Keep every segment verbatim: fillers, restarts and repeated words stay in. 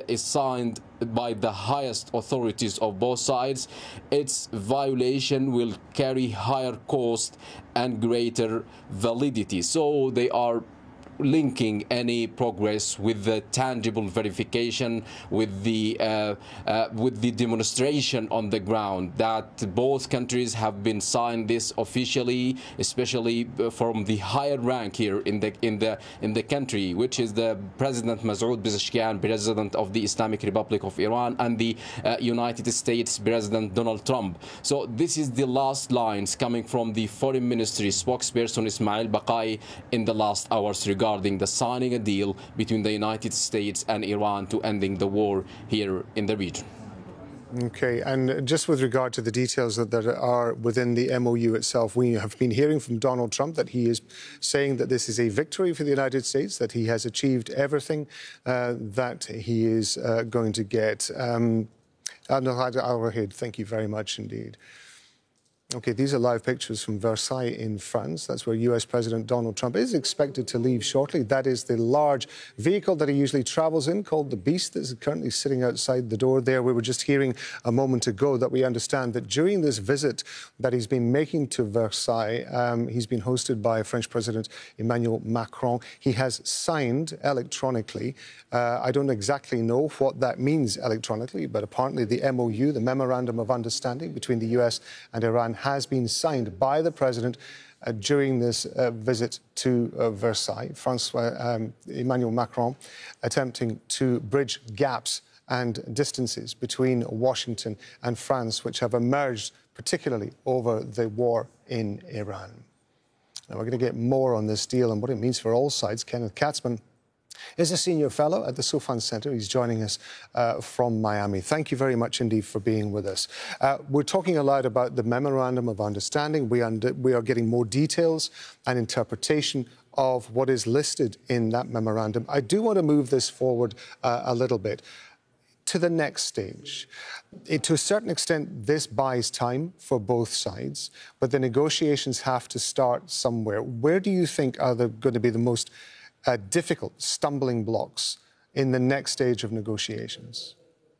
is signed by the highest authorities of both sides, its violation will carry higher cost and greater validity. So they are linking any progress with the tangible verification, with the uh, uh, with the demonstration on the ground that both countries have been signed this officially, especially from the higher rank here in the in the in the country, which is the President Masoud Pezeshkian, President of the Islamic Republic of Iran, and the uh, United States President Donald Trump. So this is the last lines coming from the Foreign Ministry spokesperson Ismail Baqai in the last hours regarding regarding the signing a deal between the United States and Iran to ending the war here in the region. Okay, and just with regard to the details that, that are within the M O U itself, we have been hearing from Donald Trump that he is saying that this is a victory for the United States, that he has achieved everything uh, that he is uh, going to get. Um, Abdelhad Al-Rahid, thank you very much indeed. Okay, these are live pictures from Versailles in France. That's where U S President Donald Trump is expected to leave shortly. That is the large vehicle that he usually travels in, called the Beast, that is currently sitting outside the door there. We were just hearing a moment ago that we understand that during this visit that he's been making to Versailles, um, he's been hosted by French President Emmanuel Macron. He has signed electronically. Uh, I don't exactly know what that means electronically, but apparently the M O U, the Memorandum of Understanding between the U S and Iran, has been signed by the President uh, during this uh, visit to uh, Versailles. Francois, um, Emmanuel Macron attempting to bridge gaps and distances between Washington and France, which have emerged particularly over the war in Iran. Now, we're going to get more on this deal and what it means for all sides. Kenneth Katzman is a senior fellow at the Souphane Center. He's joining us uh, from Miami. Thank you very much indeed for being with us. Uh, we're talking a lot about the Memorandum of Understanding. We, under, we are getting more details and interpretation of what is listed in that memorandum. I do want to move this forward uh, a little bit to the next stage. It, to a certain extent, this buys time for both sides, but the negotiations have to start somewhere. Where do you think are the, going to be the most Uh, difficult stumbling blocks in the next stage of negotiations?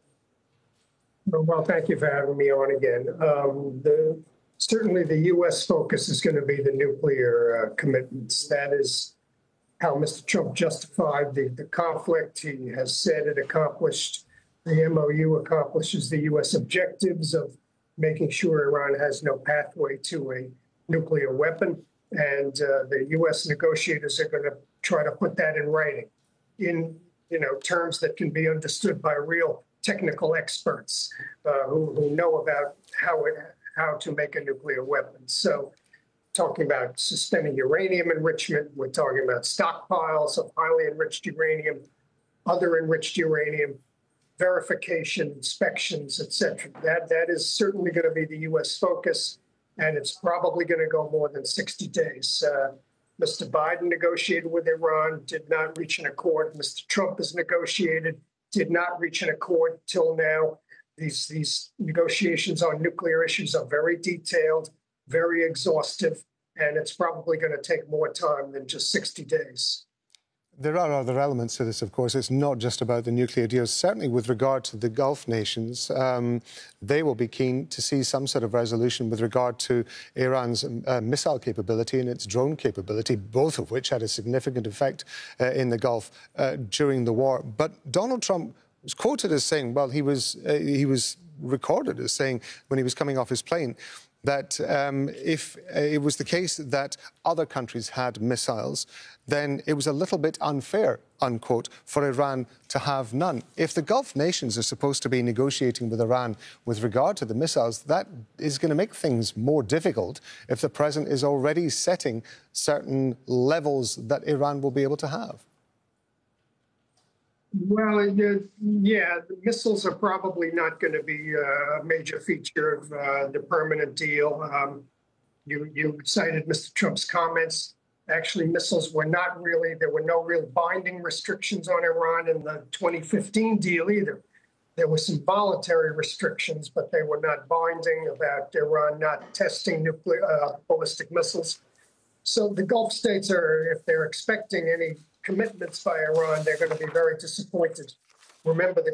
Well, thank you for having me on again. Um, the, certainly the U S focus is going to be the nuclear uh, commitments. That is how Mister Trump justified the, the conflict. He has said it accomplished, the M O U accomplishes the U S objectives of making sure Iran has no pathway to a nuclear weapon. And uh, the U S negotiators are going to try to put that in writing in, you know, terms that can be understood by real technical experts uh, who, who know about how it, how to make a nuclear weapon. So talking about suspending uranium enrichment, we're talking about stockpiles of highly enriched uranium, other enriched uranium, verification, inspections, et cetera. That, that is certainly going to be the U S focus, and it's probably going to go more than sixty days. Uh, Mister Biden negotiated with Iran, did not reach an accord. Mister Trump has negotiated, did not reach an accord till now. These, these negotiations on nuclear issues are very detailed, very exhaustive, and it's probably going to take more time than just sixty days. There are other elements to this, of course. It's not just about the nuclear deals. Certainly with regard to the Gulf nations, um, they will be keen to see some sort of resolution with regard to Iran's uh, missile capability and its drone capability, both of which had a significant effect uh, in the Gulf uh, during the war. But Donald Trump was quoted as saying, well, he was, uh, he was recorded as saying when he was coming off his plane, that um, if it was the case that other countries had missiles, then it was a little bit unfair, unquote, for Iran to have none. If the Gulf nations are supposed to be negotiating with Iran with regard to the missiles, that is going to make things more difficult if the President is already setting certain levels that Iran will be able to have. Well, uh, yeah, the missiles are probably not going to be a major feature of uh, the permanent deal. Um, you, you cited Mister Trump's comments. Actually, missiles were not really, there were no real binding restrictions on Iran in the twenty fifteen deal either. There were some voluntary restrictions, but they were not binding about Iran not testing nuclear uh, ballistic missiles. So the Gulf states are, if they're expecting any commitments by Iran, they're going to be very disappointed. Remember, the